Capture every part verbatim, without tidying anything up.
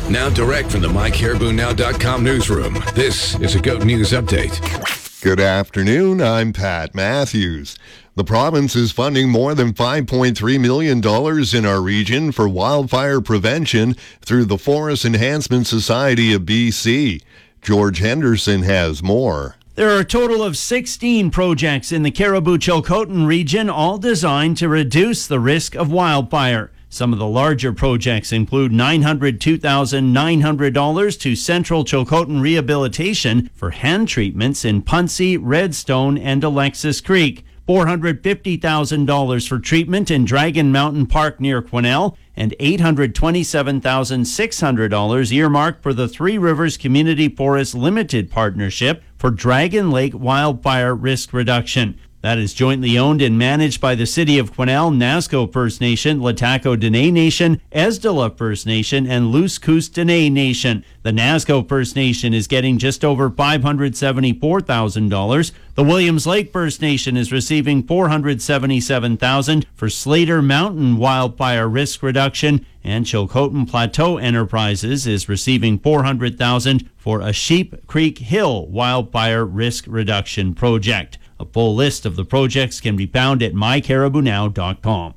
Now direct from the my caribou now dot com newsroom, this is a Goat News Update. Good afternoon, I'm Pat Matthews. The province is funding more than five point three million dollars in our region for wildfire prevention through the Forest Enhancement Society of B C. George Henderson has more. There are a total of sixteen projects in the Caribou-Chilcotin region, all designed to reduce the risk of wildfire. Some of the larger projects include nine hundred two thousand nine hundred dollars to Central Chilcotin Rehabilitation for hand treatments in Puncie, Redstone, and Alexis Creek, four hundred fifty thousand dollars for treatment in Dragon Mountain Park near Quesnel, and eight hundred twenty-seven thousand six hundred dollars earmarked for the Three Rivers Community Forest Limited Partnership for Dragon Lake wildfire risk reduction. That is jointly owned and managed by the City of Quesnel, Nasco First Nation, Lataco Dene Nation, Esdala First Nation, and Luce Coos Dene Nation. The Nasco First Nation is getting just over five hundred seventy-four thousand dollars. The Williams Lake First Nation is receiving four hundred seventy-seven thousand dollars for Slater Mountain wildfire risk reduction, and Chilcotin Plateau Enterprises is receiving four hundred thousand dollars for a Sheep Creek Hill wildfire risk reduction project. A full list of the projects can be found at my caribou now dot com.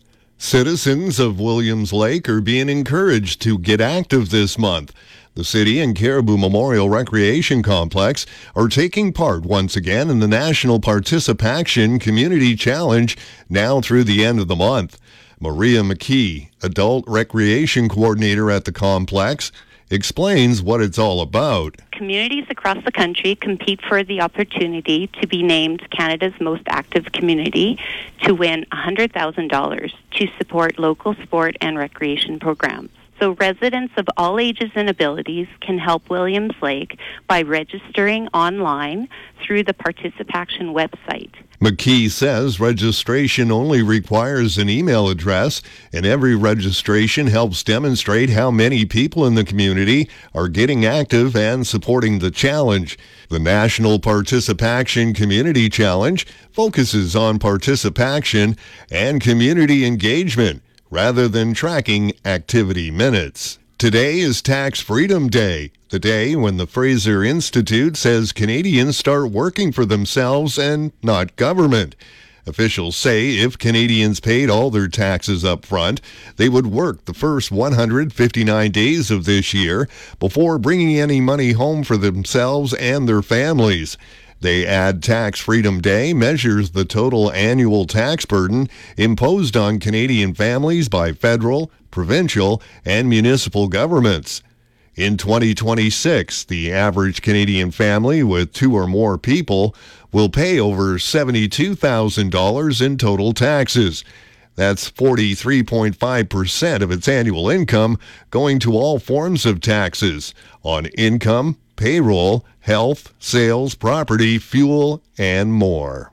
Citizens of Williams Lake are being encouraged to get active this month. The city and Caribou Memorial Recreation Complex are taking part once again in the National Participation Community Challenge now through the end of the month. Maria McKee, Adult Recreation Coordinator at the complex, explains what it's all about. Communities across the country compete for the opportunity to be named Canada's most active community to win one hundred thousand dollars to support local sport and recreation programs. So residents of all ages and abilities can help Williams Lake by registering online through the Participation website. McKee says registration only requires an email address, and every registration helps demonstrate how many people in the community are getting active and supporting the challenge. The National Participation Community Challenge focuses on participation and community engagement rather than tracking activity minutes. Today is Tax Freedom Day, the day when the Fraser Institute says Canadians start working for themselves and not government. Officials say if Canadians paid all their taxes up front, they would work the first one hundred fifty-nine days of this year before bringing any money home for themselves and their families. They add Tax Freedom Day measures the total annual tax burden imposed on Canadian families by federal, provincial, and municipal governments. In twenty twenty-six, the average Canadian family with two or more people will pay over seventy-two thousand dollars in total taxes. That's forty-three point five percent of its annual income going to all forms of taxes on income, payroll, health, sales, property, fuel, and more.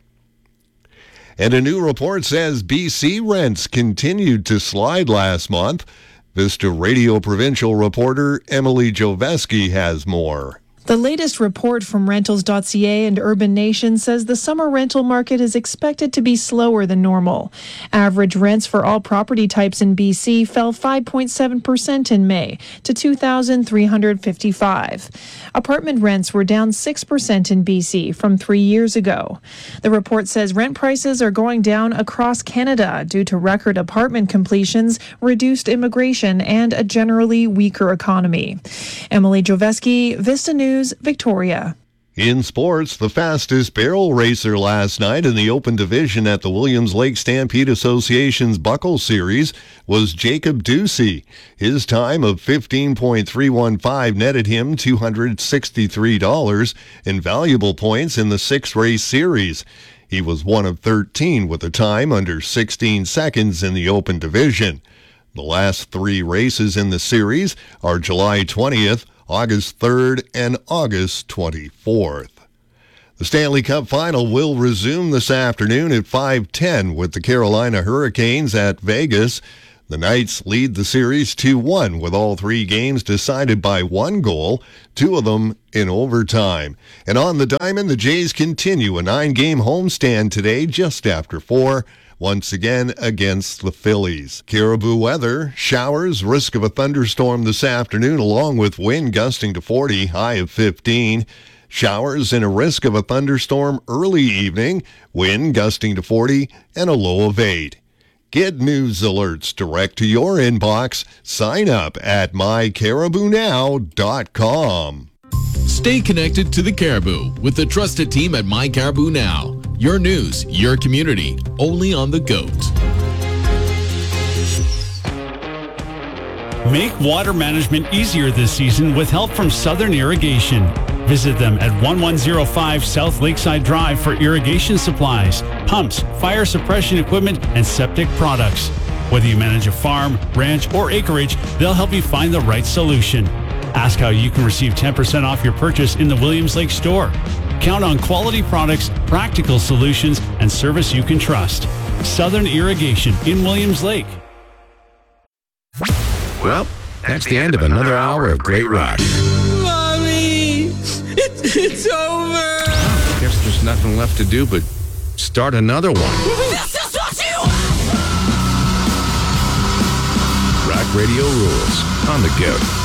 And a new report says B C rents continued to slide last month. Vista Radio provincial reporter Emily Joveski has more. The latest report from Rentals dot C A and Urban Nation says the summer rental market is expected to be slower than normal. Average rents for all property types in B C fell five point seven percent in May to two thousand three hundred fifty-five. Apartment rents were down six percent in B C from three years ago. The report says rent prices are going down across Canada due to record apartment completions, reduced immigration, and a generally weaker economy. Emily Joveski, Vista News, Victoria. In sports, the fastest barrel racer last night in the open division at the Williams Lake Stampede Association's Buckle Series was Jacob Ducey. His time of fifteen point three one five netted him two hundred sixty-three dollars in valuable points in the six-race series. He was one of thirteen with a time under sixteen seconds in the open division. The last three races in the series are July twentieth, August third, and August twenty-fourth. The Stanley Cup Final will resume this afternoon at five ten with the Carolina Hurricanes at Vegas. The Knights lead the series two one with all three games decided by one goal, two of them in overtime. And on the diamond, the Jays continue a nine-game homestand today just after four. once again against the Phillies. Caribou weather, showers, risk of a thunderstorm this afternoon along with wind gusting to forty, high of fifteen. Showers and a risk of a thunderstorm early evening, wind gusting to forty and a low of eight. Get news alerts direct to your inbox. Sign up at my caribou now dot com. Stay connected to the Caribou with the trusted team at My Caribou Now. Your news, your community, only on the GOAT. Make water management easier this season with help from Southern Irrigation. Visit them at eleven oh five South Lakeside Drive for irrigation supplies, pumps, fire suppression equipment, and septic products. Whether you manage a farm, ranch, or acreage, they'll help you find the right solution. Ask how you can receive ten percent off your purchase in the Williams Lake store. Count on quality products, practical solutions, and service you can trust. Southern Irrigation in Williams Lake. Well, that's the end of another hour of great rock. Mommy, it's, it's over. I guess there's nothing left to do but start another one. This is what you want. Rock Radio rules on the GOAT.